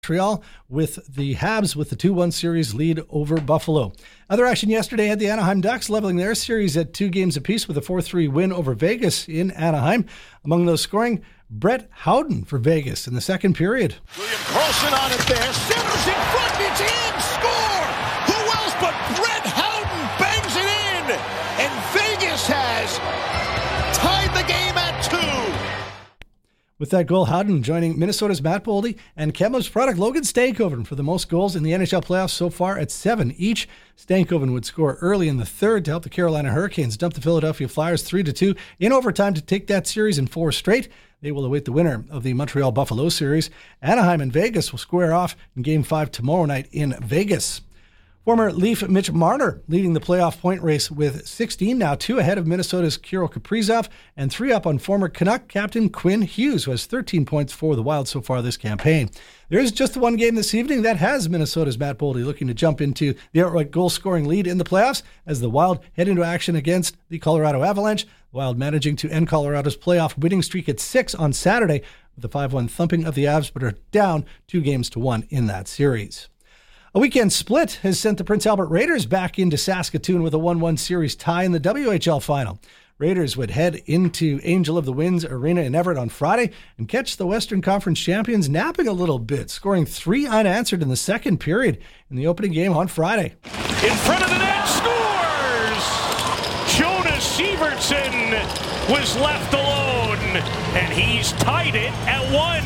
Montreal with the Habs with the 2-1 series lead over Buffalo. Other action yesterday had the Anaheim Ducks leveling their series at 2 games apiece with a 4-3 win over Vegas in Anaheim. Among those scoring, Brett Howden for Vegas in the second period. William Karlsson on it there. Centers in front. It's in. Score. Who else but Brett Howden bangs it in. And Vegas has tied the game at 2. With that goal, Howden joining Minnesota's Matt Boldy and Kamloops product Logan Stankoven for the most goals in the NHL playoffs so far at 7 each. Stankoven would score early in the third to help the Carolina Hurricanes dump the Philadelphia Flyers 3-2 in overtime to take that series in 4 straight. They will await the winner of the Montreal-Buffalo series. Anaheim and Vegas will square off in Game 5 tomorrow night in Vegas. Former Leaf Mitch Marner leading the playoff point race with 16, now 2 ahead of Minnesota's Kirill Kaprizov, and 3 up on former Canuck captain Quinn Hughes, who has 13 points for the Wild so far this campaign. There is just the one game this evening that has Minnesota's Matt Boldy looking to jump into the outright goal-scoring lead in the playoffs as the Wild head into action against the Colorado Avalanche. The Wild managing to end Colorado's playoff winning streak at 6 on Saturday with a 5-1 thumping of the Avs, but are down 2-1 in that series. A weekend split has sent the Prince Albert Raiders back into Saskatoon with a 1-1 series tie in the WHL final. Raiders would head into Angel of the Winds Arena in Everett on Friday and catch the Western Conference champions napping a little bit, scoring 3 unanswered in the second period in the opening game on Friday. In front of the net, scores! Jonas Sievertson was left alone, and he's tied it at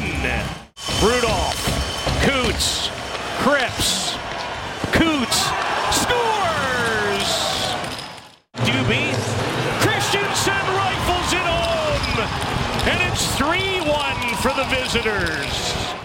1. Rudolph, Coots, Cripps, Coots scores! Doobie, Christensen rifles it home, and it's 3-1 for the visitors.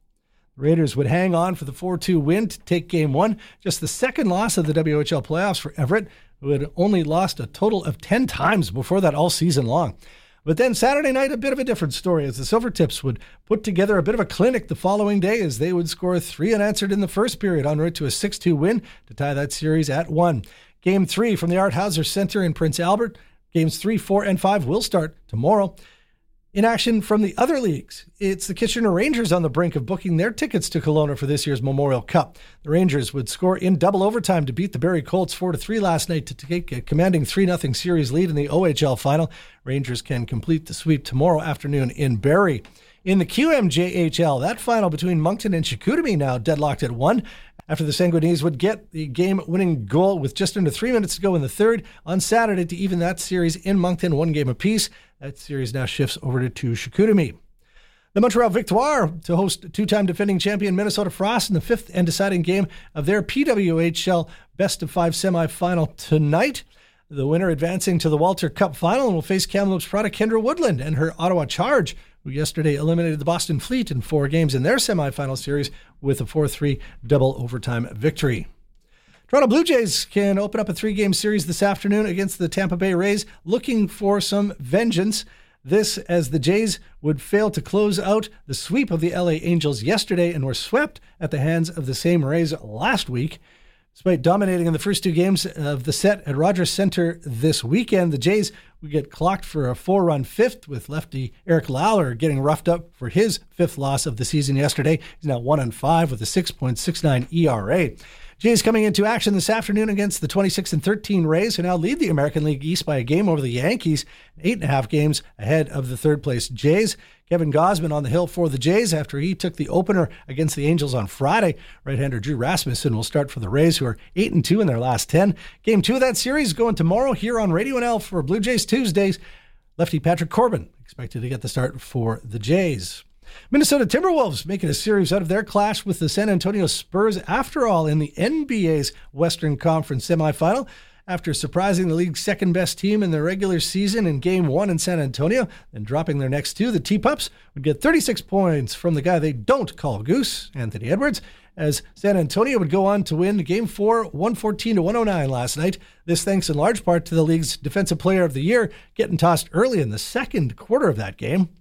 Raiders would hang on for the 4-2 win to take Game 1, just the second loss of the WHL playoffs for Everett, who had only lost a total of 10 times before that all season long. But then Saturday night, a bit of a different story as the Silvertips would put together a bit of a clinic the following day as they would score 3 unanswered in the first period en route to a 6-2 win to tie that series at 1. Game 3 from the Art Hauser Center in Prince Albert. Games 3, 4, and 5 will start tomorrow. In action from the other leagues, it's the Kitchener Rangers on the brink of booking their tickets to Kelowna for this year's Memorial Cup. The Rangers would score in double overtime to beat the Barrie Colts 4-3 last night to take a commanding 3-0 series lead in the OHL final. Rangers can complete the sweep tomorrow afternoon in Barrie. In the QMJHL, that final between Moncton and Chicoutimi now deadlocked at 1. After the Sanguinese would get the game-winning goal with just under 3 minutes to go in the third on Saturday to even that series in Moncton, 1 game apiece. That series now shifts over to Chicoutimi. The Montreal Victoire to host 2-time defending champion Minnesota Frost in the 5th and deciding game of their PWHL best-of-5 semifinal tonight. The winner advancing to the Walter Cup final and will face Kamloops product Kendra Woodland and her Ottawa Charge, who yesterday eliminated the Boston Fleet in 4 games in their semifinal series with a 4-3 double overtime victory. Toronto Blue Jays can open up a 3-game series this afternoon against the Tampa Bay Rays, looking for some vengeance. This as the Jays would fail to close out the sweep of the LA Angels yesterday and were swept at the hands of the same Rays last week. Despite dominating in the first 2 games of the set at Rogers Center this weekend, the Jays would get clocked for a 4-run 5th, with lefty Eric Lawler getting roughed up for his 5th loss of the season yesterday. He's now 1-5 with a 6.69 ERA. Jays coming into action this afternoon against the 26-13 Rays, who now lead the American League East by a game over the Yankees, 8.5 games ahead of the third-place Jays. Kevin Gausman on the hill for the Jays after he took the opener against the Angels on Friday. Right-hander Drew Rasmussen will start for the Rays, who are 8-2 in their last 10. Game 2 of that series going tomorrow here on Radio NL for Blue Jays Tuesdays. Lefty Patrick Corbin expected to get the start for the Jays. Minnesota Timberwolves making a series out of their clash with the San Antonio Spurs after all in the NBA's Western Conference semifinal. After surprising the league's second-best team in the regular season in Game 1 in San Antonio, then dropping their next 2, the T-Pups would get 36 points from the guy they don't call Goose, Anthony Edwards, as San Antonio would go on to win Game 4, 114-109 last night. This thanks in large part to the league's Defensive Player of the Year getting tossed early in the second quarter of that game.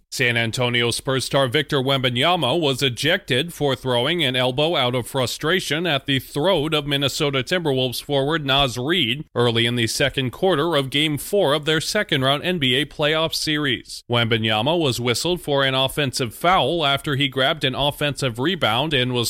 San Antonio Spurs star Victor Wembanyama was ejected for throwing an elbow out of frustration at the throat of Minnesota Timberwolves forward Naz Reid early in the second quarter of Game 4 of their second-round NBA playoff series. Wembanyama was whistled for an offensive foul after he grabbed an offensive rebound and was